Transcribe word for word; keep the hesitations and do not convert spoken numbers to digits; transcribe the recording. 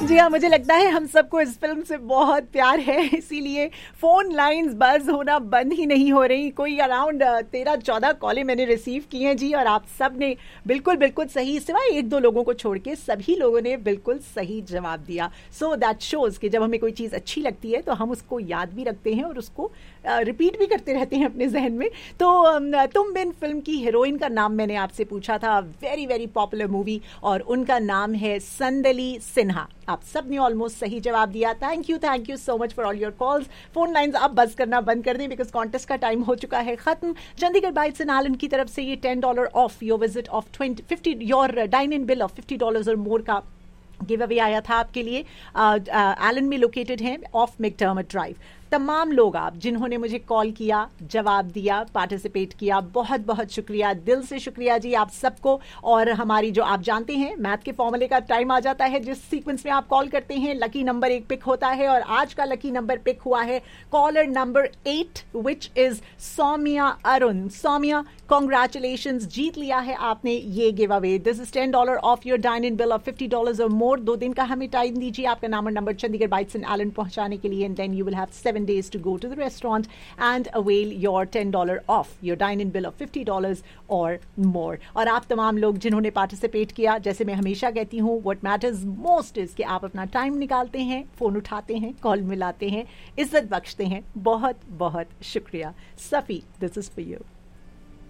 जी हाँ, मुझे लगता है हम सबको इस फिल्म से बहुत प्यार है, इसीलिए फोन लाइंस बज होना बंद ही नहीं हो रही। कोई अराउंड तेरह चौदह कॉलें मैंने रिसीव की हैं जी, और आप सब ने बिल्कुल बिल्कुल सही, सिवाय एक दो लोगों को छोड़ के सभी लोगों ने बिल्कुल सही जवाब दिया। सो दैट शोज कि जब हमें कोई चीज़ अच्छी लगती है तो हम उसको याद भी रखते हैं और उसको रिपीट uh, भी करते रहते हैं अपने जहन में। तो um, तुम बिन फिल्म की हीरोइन का नाम मैंने आपसे पूछा था, वेरी वेरी पॉपुलर मूवी, और उनका नाम है संदली सिन्हा। आप सब ने ऑलमोस्ट सही जवाब दिया। Thank you thank you so much for all your calls. Phone lines आप बस करना बंद कर दें बिकॉज कॉन्टेस्ट का टाइम हो चुका है खत्म। चंडीगढ़ बाइट्स एंड आलन की तरफ से ये ten dollar of your visit of twenty fifty your dine in bill of fifty dollar और मोर का गिव अवे आया था आपके लिए। एलन में लोकेटेड है ऑफ मैकडर्मट ड्राइव। तमाम लोग आप जिन्होंने मुझे कॉल किया, जवाब दिया, पार्टिसिपेट किया, बहुत बहुत शुक्रिया, दिल से शुक्रिया जी आप सबको। और हमारी जो आप जानते हैं मैथ के फॉर्मूले का टाइम आ जाता है, जिस सीक्वेंस में आप कॉल करते हैं लकी नंबर एक पिक होता है, और आज का लकी नंबर पिक हुआ है collar number eight which is Saumya Arun. Saumya congratulations, जीत लिया है आपने ये give away. This is ten dollar of your dine in bill of fifty dollar और मोर। दो दिन का हमें टाइम दीजिए आपका नाम और number Chandigarh bytes and Alan पहुंचाने के लिए, and then you will have seven days to go to the restaurant and avail your ten dollars off your dine-in bill of fifty dollars or more. और आप तमाम लोग जिन्होंने पार्टिसिपेट किया, जैसे मैं हमेशा कहती हूँ, what matters most is कि आप अपना टाइम निकालते हैं, फोन उठाते हैं, कॉल मिलाते हैं, इज्जत बख्शते हैं। बहुत बहुत शुक्रिया। Safi, this is for you.